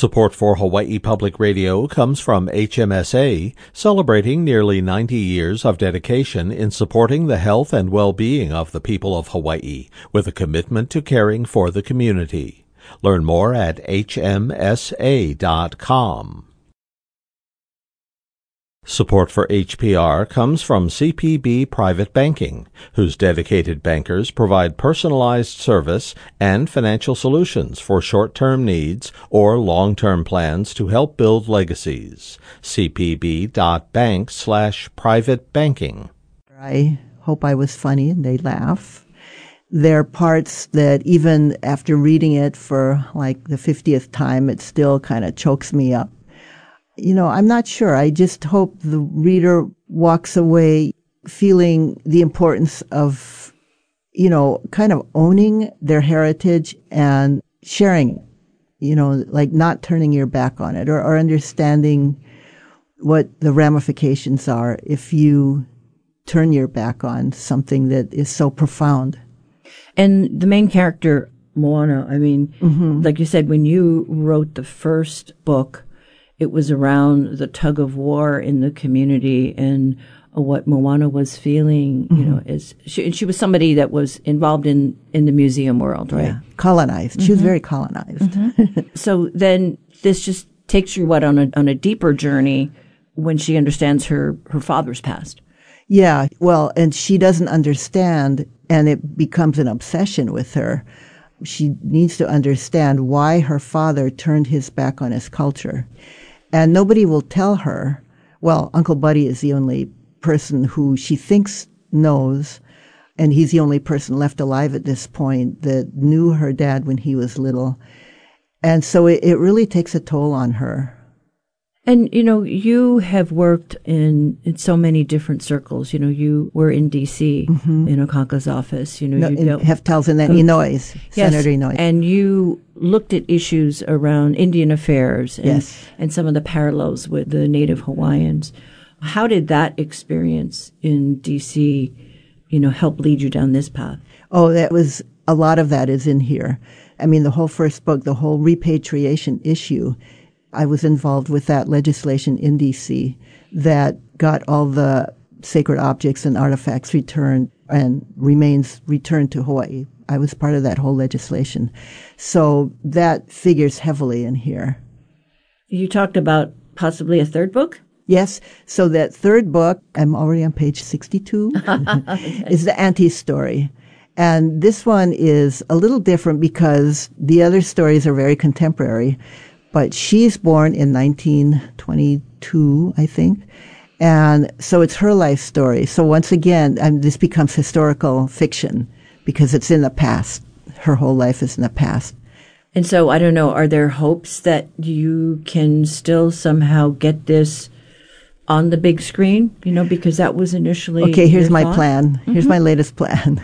Support for Hawaii Public Radio comes from HMSA, celebrating nearly 90 years of dedication in supporting the health and well-being of the people of Hawaii, with a commitment to caring for the community. Learn more at hmsa.com. Support for HPR comes from CPB Private Banking, whose dedicated bankers provide personalized service and financial solutions for short-term needs or long-term plans to help build legacies. cpb.bank/private banking. I hope I was funny and they laugh. There are parts that even after reading it for like the 50th time, it still kind of chokes me up. You know, I'm not sure. I just hope the reader walks away feeling the importance of, you know, kind of owning their heritage and sharing it, you know, like not turning your back on it or understanding what the ramifications are if you turn your back on something that is so profound. And the main character, Moana, I mean, like you said, when you wrote the first book, it was around the tug of war in the community and what Moana was feeling, you know, as she was somebody that was involved in the museum world, right? Yeah. Colonized. She was very colonized. So then this just takes you, on a deeper journey when she understands her father's past. Yeah. Well, and she doesn't understand, and it becomes an obsession with her. She needs to understand why her father turned his back on his culture. And nobody will tell her. Well, Uncle Buddy is the only person who she thinks knows, and he's the only person left alive at this point that knew her dad when he was little. And so it really takes a toll on her. And, you know, you have worked in so many different circles. You know, you were in D.C., in Okanka's office. You know, in Heftels and then Inouye, Senator Inouye. And you looked at issues around Indian affairs and some of the parallels with the Native Hawaiians. How did that experience in D.C., you know, help lead you down this path? Oh, a lot of that is in here. I mean, the whole first book, the whole repatriation issue, I was involved with that legislation in D.C. that got all the sacred objects and artifacts returned and remains returned to Hawaii. I was part of that whole legislation. So that figures heavily in here. You talked about possibly a third book? Yes. So that third book, I'm already on page 62, is the Auntie's story. And this one is a little different because the other stories are very contemporary. But she's born in 1922, I think. And so it's her life story. So once again, this becomes historical fiction because it's in the past. Her whole life is in the past. And so, I don't know, are there hopes that you can still somehow get this on the big screen? You know, because that was initially Okay, here's my plan. Here's my latest plan.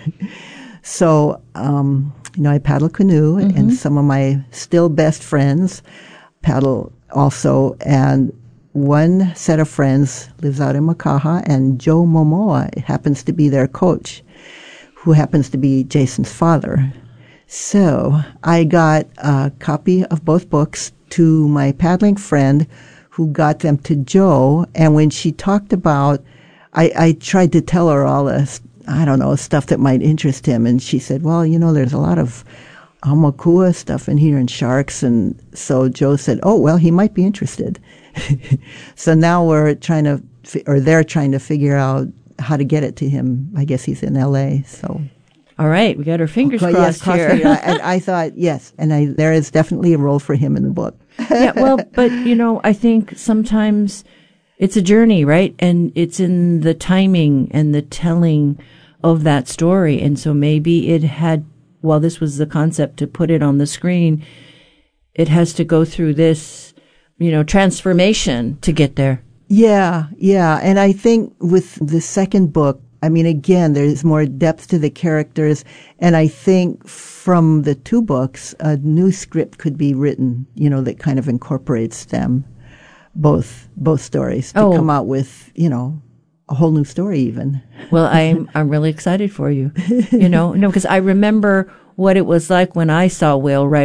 So, you know, I paddle canoe, and some of my still best friends paddle also. And one set of friends lives out in Makaha, and Joe Momoa happens to be their coach, who happens to be Jason's father. So I got a copy of both books to my paddling friend, who got them to Joe. And when she talked about, I tried to tell her all this, I don't know, stuff that might interest him. And she said, well, you know, there's a lot of Aumakua stuff in here and sharks. And so Joe said, oh, well, he might be interested. So now they're trying to figure out how to get it to him. I guess he's in L.A., so. All right, we got our fingers crossed here. And I thought, yes, and there is definitely a role for him in the book. Yeah, well, but, you know, I think sometimes it's a journey, right? And it's in the timing and the telling of that story. And so maybe it had, while this was the concept to put it on the screen, it has to go through this, you know, transformation to get there. Yeah. And I think with the second book, I mean, again, there's more depth to the characters. And I think from the two books, a new script could be written, you know, that kind of incorporates them, both stories, to come out with, you know, a whole new story even. Well, I'm really excited for you, you know, because I remember what it was like when I saw Whale Rider.